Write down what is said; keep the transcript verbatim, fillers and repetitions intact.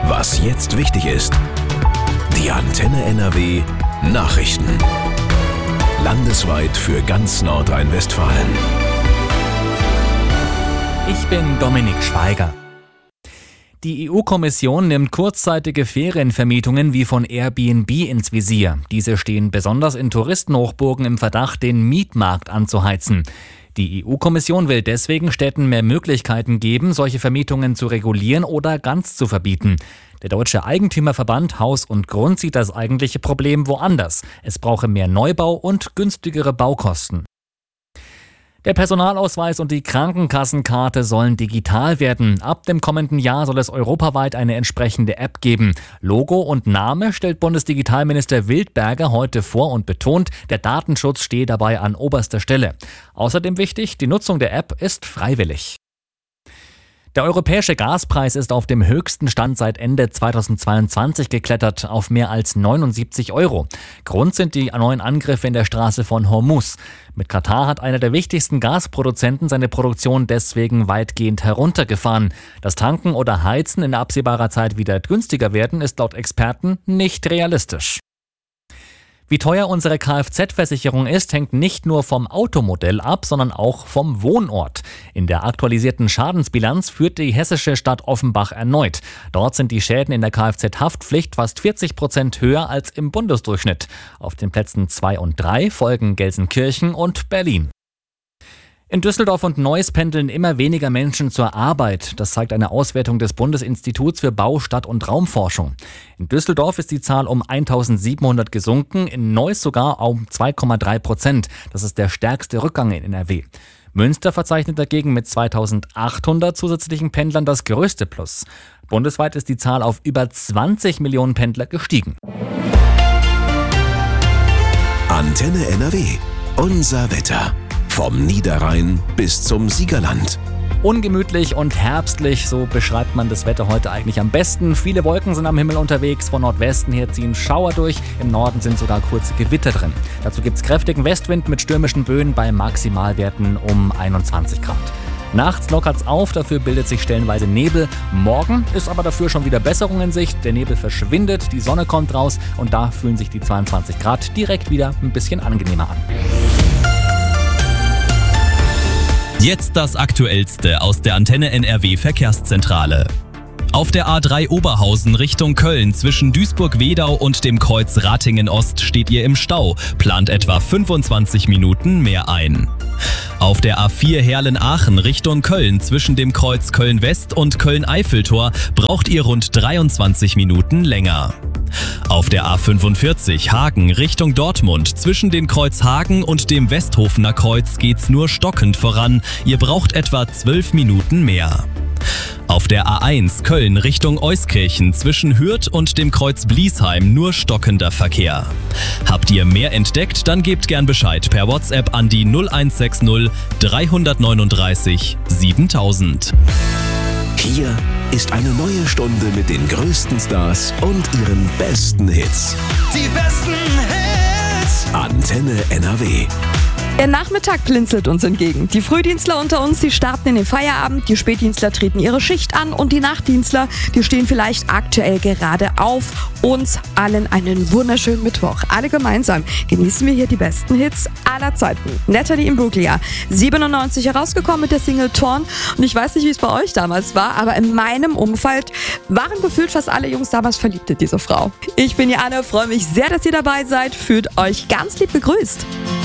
Was jetzt wichtig ist. Die Antenne N R W Nachrichten. Landesweit für ganz Nordrhein-Westfalen. Ich bin Dominik Schweiger. Die E U-Kommission nimmt kurzzeitige Ferienvermietungen wie von Airbnb ins Visier. Diese stehen besonders in Touristenhochburgen im Verdacht, den Mietmarkt anzuheizen. Die E U-Kommission will deswegen Städten mehr Möglichkeiten geben, solche Vermietungen zu regulieren oder ganz zu verbieten. Der Deutsche Eigentümerverband Haus und Grund sieht das eigentliche Problem woanders. Es brauche mehr Neubau und günstigere Baukosten. Der Personalausweis und die Krankenkassenkarte sollen digital werden. Ab dem kommenden Jahr soll es europaweit eine entsprechende App geben. Logo und Name stellt Bundesdigitalminister Wildberger heute vor und betont, der Datenschutz stehe dabei an oberster Stelle. Außerdem wichtig, die Nutzung der App ist freiwillig. Der europäische Gaspreis ist auf dem höchsten Stand seit Ende zweitausendzweiundzwanzig geklettert auf mehr als neunundsiebzig Euro. Grund sind die neuen Angriffe in der Straße von Hormuz. Mit Katar hat einer der wichtigsten Gasproduzenten seine Produktion deswegen weitgehend heruntergefahren. Dass Tanken oder Heizen in absehbarer Zeit wieder günstiger werden, ist laut Experten nicht realistisch. Wie teuer unsere Kfz-Versicherung ist, hängt nicht nur vom Automodell ab, sondern auch vom Wohnort. In der aktualisierten Schadensbilanz führt die hessische Stadt Offenbach erneut. Dort sind die Schäden in der Kfz-Haftpflicht fast vierzig Prozent höher als im Bundesdurchschnitt. Auf den Plätzen zwei und drei folgen Gelsenkirchen und Berlin. In Düsseldorf und Neuss pendeln immer weniger Menschen zur Arbeit. Das zeigt eine Auswertung des Bundesinstituts für Bau-, Stadt- und Raumforschung. In Düsseldorf ist die Zahl um eintausendsiebenhundert gesunken, in Neuss sogar um zwei Komma drei Prozent. Das ist der stärkste Rückgang in N R W. Münster verzeichnet dagegen mit zweitausendachthundert zusätzlichen Pendlern das größte Plus. Bundesweit ist die Zahl auf über zwanzig Millionen Pendler gestiegen. Antenne N R W. Unser Wetter. Vom Niederrhein bis zum Siegerland. Ungemütlich und herbstlich, so beschreibt man das Wetter heute eigentlich am besten. Viele Wolken sind am Himmel unterwegs, von Nordwesten her ziehen Schauer durch, im Norden sind sogar kurze Gewitter drin. Dazu gibt es kräftigen Westwind mit stürmischen Böen bei Maximalwerten um einundzwanzig Grad. Nachts lockert's auf, dafür bildet sich stellenweise Nebel. Morgen ist aber dafür schon wieder Besserung in Sicht. Der Nebel verschwindet, die Sonne kommt raus und da fühlen sich die zweiundzwanzig Grad direkt wieder ein bisschen angenehmer an. Jetzt das Aktuellste aus der Antenne N R W Verkehrszentrale. Auf der A drei Oberhausen Richtung Köln zwischen Duisburg-Wedau und dem Kreuz Ratingen-Ost steht ihr im Stau, plant etwa fünfundzwanzig Minuten mehr ein. Auf der A vier Herlen-Aachen Richtung Köln zwischen dem Kreuz Köln-West und Köln-Eiffeltor braucht ihr rund dreiundzwanzig Minuten länger. Auf der A fünfundvierzig Hagen Richtung Dortmund zwischen den Kreuz Hagen und dem Westhofener Kreuz geht's nur stockend voran. Ihr braucht etwa zwölf Minuten mehr. Auf der A eins Köln Richtung Euskirchen zwischen Hürth und dem Kreuz Bliesheim nur stockender Verkehr. Habt ihr mehr entdeckt, dann gebt gern Bescheid per WhatsApp an die null eins sechs null drei neun drei siebentausend. Hier ist eine neue Stunde mit den größten Stars und ihren besten Hits. Die besten Hits. Antenne N R W. Der Nachmittag blinzelt uns entgegen. Die Frühdienstler unter uns, die starten in den Feierabend, die Spätdienstler treten ihre Schicht an und die Nachtdienstler, die stehen vielleicht aktuell gerade auf. Uns allen einen wunderschönen Mittwoch. Alle gemeinsam genießen wir hier die besten Hits aller Zeiten. Natalie Imbruglia, siebenundneunzig herausgekommen mit der Single Torn. Und ich weiß nicht, wie es bei euch damals war, aber in meinem Umfeld waren gefühlt fast alle Jungs damals verliebt in diese Frau. Ich bin Jana, freue mich sehr, dass ihr dabei seid. Fühlt euch ganz lieb begrüßt.